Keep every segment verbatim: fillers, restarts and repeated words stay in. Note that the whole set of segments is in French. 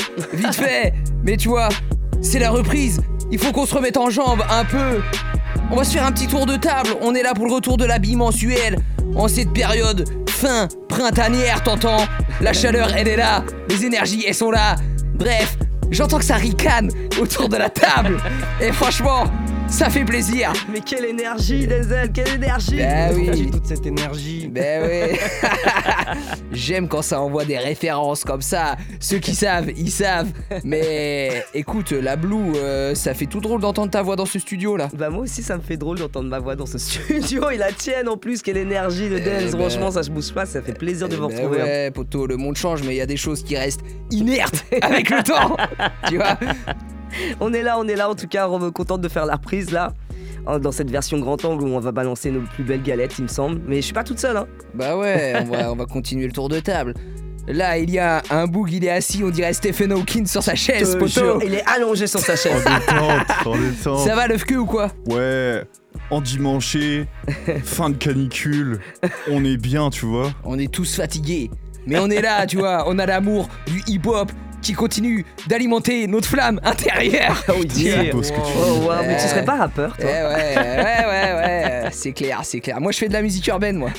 vite fait. Mais tu vois, c'est la reprise. Il faut qu'on se remette en jambes un peu. On va se faire un petit tour de table. On est là pour le retour de l'habit mensuel. En cette période fin printanière, t'entends? La chaleur, elle est là. Les énergies, elles sont là. Bref, j'entends que ça ricane autour de la table. Et franchement, ça fait plaisir. Mais quelle énergie, Denzel, quelle énergie. Bah oui. Toute cette énergie. Ben oui. J'aime quand ça envoie des références comme ça. Ceux qui savent, ils savent. Mais écoute, la Blue, euh, ça fait tout drôle d'entendre ta voix dans ce studio là. Bah moi aussi ça me fait drôle d'entendre ma voix dans ce studio et la tienne en plus, quelle énergie de Eh Denzel. ben... Franchement ça se bouge pas, ça fait plaisir de eh vous ben retrouver. Ouais hein. Poto, le monde change mais il y a des choses qui restent inertes avec le temps. Tu vois. On est là, on est là en tout cas, on est content de faire la reprise là. Dans cette version grand angle où on va balancer nos plus belles galettes il me semble. Mais je suis pas toute seule hein. Bah ouais, on va, on va continuer le tour de table. Là il y a un boug, il est assis, on dirait Stephen Hawking sur sa chaise, poto. Jure, il est allongé sur sa chaise. En détente, en détente. Ça va l'œuf queue ou quoi? Ouais, endimanché, fin de canicule, on est bien tu vois. On est tous fatigués, mais on est là tu vois, on a l'amour du hip-hop qui continue d'alimenter notre flamme intérieure. Oh yeah. C'est beau ce que tu Oh dis. wow, mais tu serais pas rappeur Eh toi? ouais, ouais, ouais, ouais, c'est clair, c'est clair. Moi je fais de la musique urbaine moi.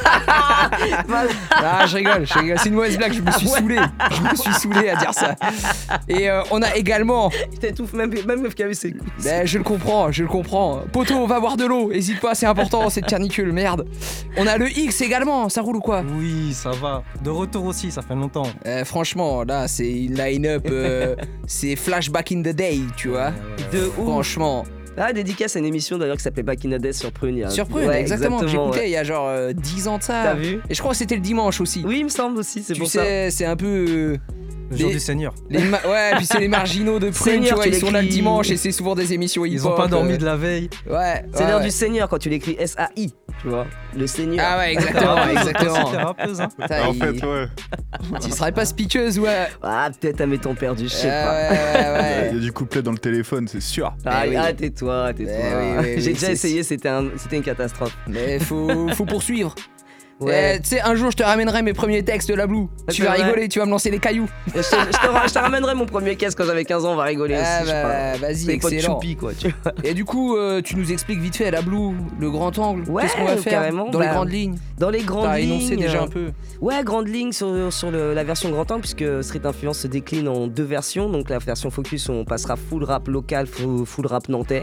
Ah je rigole, je rigole, c'est une mauvaise blague, je me suis Ah ouais. saoulé. Je me suis saoulé à dire ça. Et euh, on a également... Il t'étouffe même, même F K V c'est cool. Ben je le comprends, je le comprends. Poto, on va boire de l'eau, hésite pas, c'est important cette canicule, merde. On a le X également, ça roule ou quoi? Oui, ça va. De retour aussi, ça fait longtemps. Euh, franchement, là c'est une line-up, euh, c'est flashback in the day, tu vois. De ouf. Franchement. Ah, dédicace à une émission d'ailleurs qui s'appelait Back in the Days sur Prune. il y a- Sur Prune, Ouais, exactement, que j'écoutais ouais. il y a genre euh, dix ans de ça. T'as vu? Et je crois que c'était le dimanche aussi. Oui, il me semble aussi, c'est Tu pour ça. sais, c'est un peu... euh, Le jour Les- du Seigneur. les ma- Ouais, puis c'est les marginaux de Prune, Seigneur, tu vois, tu ils sont là le l'écris. dimanche et c'est souvent des émissions hip-hop. Ils ont pas dormi euh, de la veille. Ouais. C'est ouais, l'heure ouais. du Seigneur quand tu l'écris S A I, tu vois. Le Seigneur. Ah ouais, exactement, exactement. Super rappeuse, hein. Putain, En il- fait ouais, Tu serais pas speakeuse, ouais. Ah, peut-être à mes temps perdus, je sais Ah pas. ouais, ouais, ouais. il y a du couplet dans le téléphone c'est sûr. Ah, Eh oui. ah, tais-toi, tais-toi. Eh oui, oui, oui, J'ai déjà c'est- essayé, c'était un, c'était une catastrophe. Mais faut, faut poursuivre. Ouais. Eh, tu sais, un jour je te ramènerai mes premiers textes de la Blue. Tu C'est vas vrai. rigoler, tu vas me lancer des cailloux. Je te, je, te, ra- je te ramènerai mon premier caisse quand j'avais quinze ans, on va rigoler Ah aussi. je sais bah, pas. vas-y, C'est pas de excellent. choupi, quoi, tu vois. Et du coup, euh, tu nous expliques vite fait la Blue, le grand angle. Ouais, Qu'est-ce qu'on va faire carrément, dans les bah, grandes lignes? Dans les grandes T'as lignes. énoncé déjà euh, un peu. Ouais, grande ligne sur, sur le- la version grand angle, puisque Street Influence se décline en deux versions. Donc la version Focus, on passera full rap local, full, full rap nantais.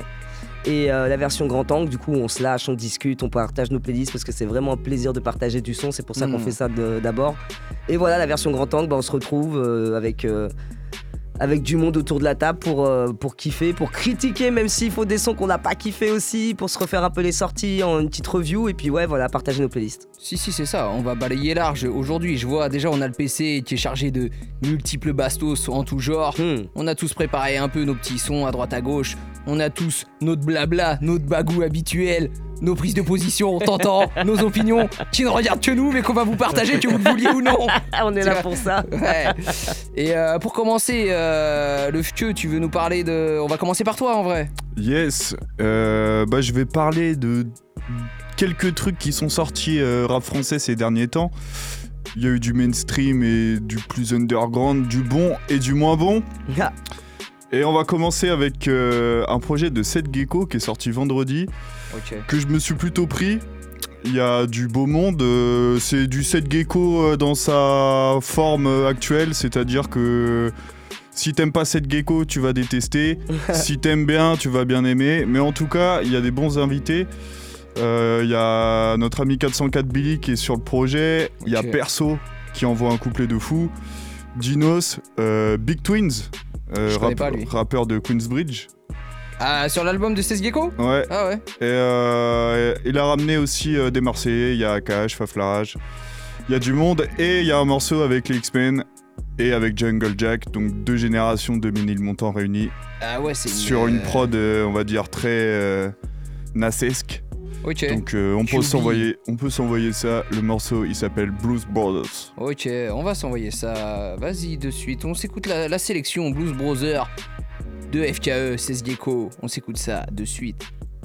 Et euh, la version grand angle, du coup, on se lâche, on discute, on partage nos playlists parce que c'est vraiment un plaisir de partager du son. C'est pour ça qu'on Mm. fait ça de- d'abord. Et voilà, la version grand angle, bah, on se retrouve euh, avec. euh, avec du monde autour de la table pour, euh, pour kiffer, pour critiquer, même s'il faut des sons qu'on n'a pas kiffé aussi, pour se refaire un peu les sorties en une petite review, et puis ouais, voilà, partager nos playlists. Si, si, c'est ça, on va balayer large. Aujourd'hui, je vois déjà, on a le P C qui est chargé de multiples bastos en tout genre. Hmm. On a tous préparé un peu nos petits sons à droite à gauche. On a tous notre blabla, notre bagou habituel, nos prises de position, t'entends, nos opinions qui ne regardent que nous, mais qu'on va vous partager, que vous le vouliez ou non. Ah, on est Tu là vois. pour ça. Ouais. Et euh, pour commencer, euh, le F Q, tu veux nous parler de... On va commencer par toi en vrai. Yes, euh, bah je vais parler de quelques trucs qui sont sortis euh, rap français ces derniers temps. Il y a eu du mainstream et du plus underground, du bon et du moins bon. Ah. Et on va commencer avec euh, un projet de Seth Gecko qui est sorti vendredi, Ok. que je me suis plutôt pris. Il y a du beau monde, euh, c'est du Seth Gecko euh, dans sa forme euh, actuelle, c'est-à-dire que si t'aimes pas Seth Gecko, tu vas détester. Si t'aimes bien, tu vas bien aimer. Mais en tout cas, il y a des bons invités. Euh, Il y a notre ami quatre cent quatre Billy qui est sur le projet. Il y a Ok. Perso qui envoie un couplet de fou. Dinos, euh, Big Twins, euh, Je connais rap- pas, lui. rappeur de Queensbridge. Ah, sur l'album de Cesc Gecko? Ouais. Ah ouais. Et euh, il a ramené aussi euh, des Marseillais. Il y a Akash, Faflarage. Il y a du monde. Et il y a un morceau avec les X-Men et avec Jungle Jack. Donc deux générations de Ménilmontant réunies Ah ouais, c'est sur une prod, euh, on va dire, très euh, nasesque. Ok. Donc euh, on, Q B. peut s'envoyer, on peut s'envoyer ça. Le morceau, il s'appelle Blues Brothers. Ok, on va s'envoyer ça. Vas-y, de suite. On s'écoute la, la sélection Blues Brothers de F K E, Cesc Gecko. On s'écoute ça de suite.